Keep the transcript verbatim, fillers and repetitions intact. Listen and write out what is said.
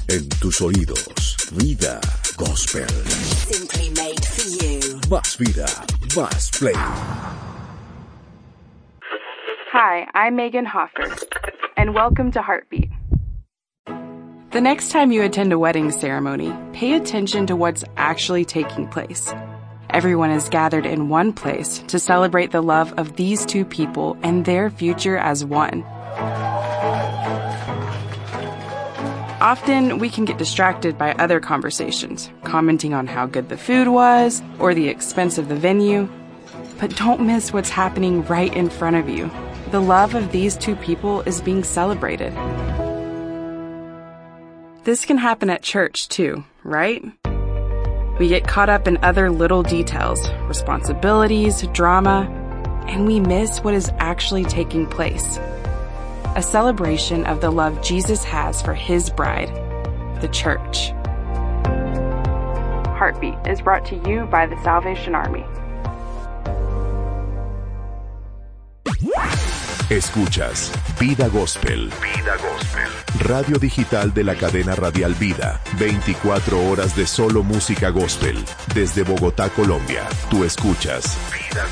En tus oídos, Vida Gospel. Simply made for you. Más vida, más play. Hi, I'm Megan Hoffer, and welcome to Heartbeat. The next time you attend a wedding ceremony, pay attention to what's actually taking place. Everyone is gathered in one place to celebrate the love of these two people and their future as one. Often, we can get distracted by other conversations, commenting on how good the food was or the expense of the venue. But don't miss what's happening right in front of you. The love of these two people is being celebrated. This can happen at church too, right? We get caught up in other little details, responsibilities, drama, and we miss what is actually taking place. A celebration of the love Jesus has for his bride, the church. Heartbeat is brought to you by the Salvation Army. Escuchas Vida Gospel. Vida Gospel. Radio digital de la cadena radial Vida. veinticuatro horas de solo música gospel. Desde Bogotá, Colombia. Tú escuchas Vida